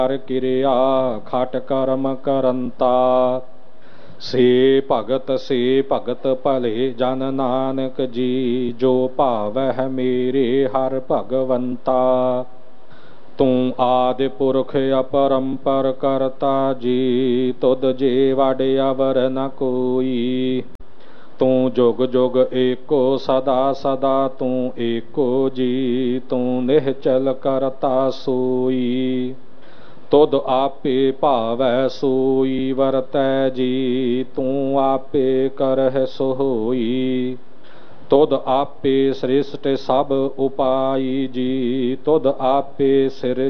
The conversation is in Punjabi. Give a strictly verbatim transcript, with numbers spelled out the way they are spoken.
ਕਰ ਕਿਰਿਆ ਖਟ ਕਰਮ ਕਰੰਤਾ। ਸੇ ਭਗਤ ਸੇ ਭਗਤ ਭਲੇ ਜਨ ਨਾਨਕ ਜੀ, ਜੋ ਭਾਵਹਿ ਮੇਰੇ ਹਰਿ ਭਗਵੰਤਾ। ਤੂੰ ਆਦਿ ਪੁਰਖ ਅਪਰੰਪਰ ਕਰਤਾ ਜੀ, ਤੁਧ ਜੇ ਵਡ ਅਵਰ ਨ ਕੋਈ। ਤੂੰ ਜੁਗ ਜੁਗ ਏਕੋ ਸਦਾ ਸਦਾ ਤੂੰ ਏਕੋ ਜੀ, ਤੂੰ ਨਿਹਚਲ ਕਰਤਾ ਸੋਈ। ਤੁਧ ਆਪੇ ਭਾਵੈ ਸੋਈ ਵਰਤੈ ਜੀ, ਤੂੰ ਆਪੇ ਕਰਹਿ ਸੋਈ। ਤੁਧ ਆਪੇ ਸ੍ਰਿਸ਼ਟ ਸਭ ਉਪਾਈ ਜੀ, ਤੁਧ ਆਪੇ ਸਿਰ